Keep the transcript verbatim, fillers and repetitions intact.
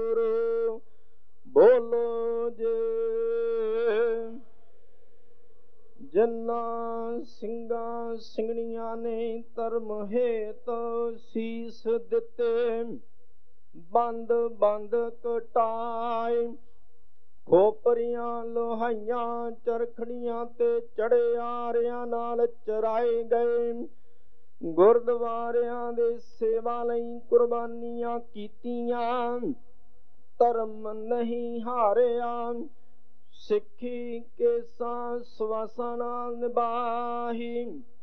ਬੋਲੋ ਜੇ ਜਿਨ੍ਹਾਂ ਸਿੰਘਾਂ ਸਿੰਘਣੀਆਂ ਨੇ ਧਰਮ ਹੇਤ ਸੀਸ ਦਿੱਤੇ, ਬੰਦ ਬੰਦ ਕਟਾਏ, ਖੋਪਰੀਆਂ ਲੋਹਾਈਆਂ ਚਰਖੜੀਆਂ ਤੇ ਚੜੇ ਆਰਿਆਂ ਨਾਲ ਚਰਾਏ ਗਏ। ਗੁਰਦੁਆਰਿਆਂ ਦੇ ਸੇਵਾ ਲਈ ਕੁਰਬਾਨੀਆਂ ਕੀਤੀਆਂ, ਧਰਮ ਨਹੀਂ ਹਾਰਿਆ। ਸਿੱਖੀ ਕੇਸਾਂ ਸਵਾਸਾਂ ਨਾਲ ਨਿਭਾਹੀ,